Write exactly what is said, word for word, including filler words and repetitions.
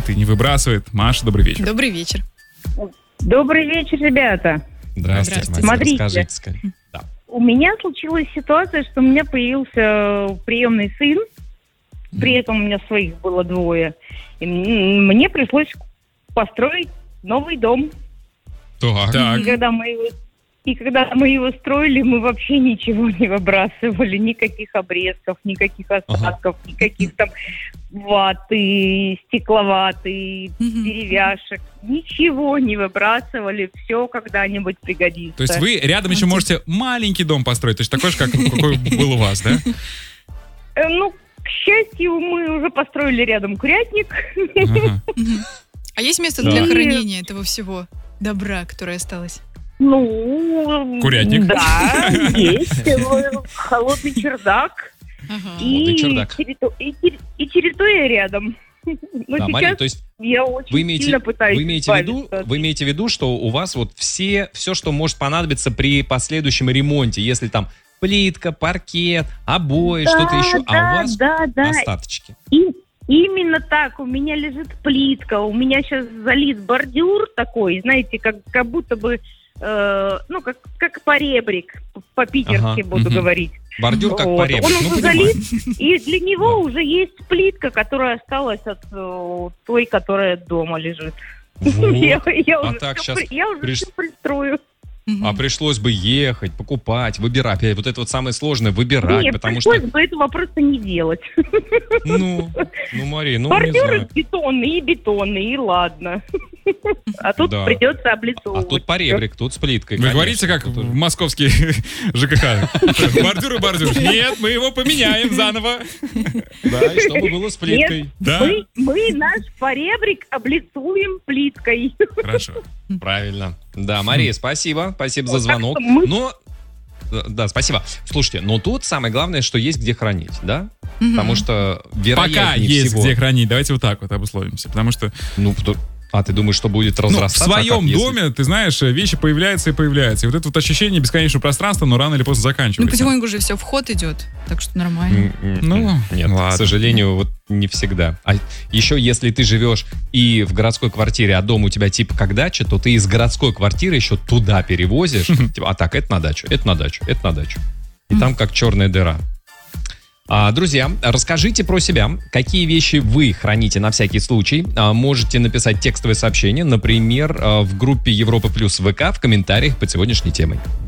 и не выбрасывает. Маша, добрый вечер. Добрый вечер. Добрый вечер, ребята. Здравствуйте, Здравствуйте. Мария, Смотрите. расскажите скорее. Да. У меня случилась ситуация, что у меня появился приемный сын. При этом у меня своих было двое. И м- мне пришлось построить новый дом. Так. Так. И когда мы его, и когда мы его строили, мы вообще ничего не выбрасывали. Никаких обрезков, никаких остатков, никаких там ваты, стекловаты, Мгм. деревяшек. Ничего не выбрасывали. Все когда-нибудь пригодится. То есть вы рядом еще можете маленький дом построить, точно такой же, как какой был у вас, да? Э, Ну, к счастью, мы уже построили рядом курятник. Ага. Мгм. А есть место Да. для И- хранения этого всего добра, которое осталось? Ну, Курятник. Да, есть. э, Холодный чердак. Ага. Холодный И, чердак. террито- и терри- и территория рядом. Но Да, сейчас Мария, то есть я очень вы имеете, сильно пытаюсь вы имеете в виду, избавиться от- вы имеете в виду, что у вас вот все, все, что может понадобиться при последующем ремонте, если там плитка, паркет, обои, Да, что-то еще, а да, у вас да, да. остаточки. И именно так. У меня лежит плитка. У меня сейчас залит бордюр такой, знаете, как, как будто бы, э, ну, как, как поребрик. По-питерски Ага, буду мгм. говорить. Бордюр как Вот. поребрик, Он ну уже понимаю. залит, и для него Да. уже есть плитка, которая осталась от э, той, которая дома лежит. Вот. Я, я А уже, так всё щас при- я уже приш- всё пристрою. Мгм. А пришлось бы ехать, покупать, выбирать. Вот это вот самое сложное, выбирать, Нет, потому пришлось что... бы этого просто не делать. Ну, ну, Мария, ну, не Бордюры знаю. бетонные и бетонные, и ладно. А тут Да. придется А облицовывать. тут поребрик, тут с плиткой. Вы конечно. говорите, как Тут в московский ЖКХ. Бордюр и бордюр. Нет, мы его поменяем заново. Да, и чтобы было с плиткой. Да? Мы, мы наш поребрик облицуем плиткой. Хорошо. Правильно. Да, Мария, спасибо. Спасибо за Вот так звонок. что мы- Но... Да, спасибо. Слушайте, но тут самое главное, что есть где хранить, да? Мгм. Потому что вероятнее Пока есть всего... где хранить, давайте вот так вот обусловимся. Потому что Ну, кто- а ты думаешь, что будет ну, в разрастаться? А своем как, если- доме, ты знаешь, вещи появляются и появляются. И вот это вот ощущение бесконечного пространства, но рано или поздно Ну, заканчивается. потихоньку же все в ход идет, так что нормально. М-м-м. Ну, Нет, ладно. к сожалению, вот не всегда. А еще если ты живешь и в городской квартире, а дом у тебя типа как дача, то ты из городской квартиры еще туда перевозишь. Типа, а так, это на дачу, это на дачу, это на дачу. И там как черная дыра. А, друзья, расскажите про себя, какие вещи вы храните на всякий случай. А, можете написать текстовое сообщение, например, а, в группе Европа Плюс ВК в комментариях под сегодняшней темой.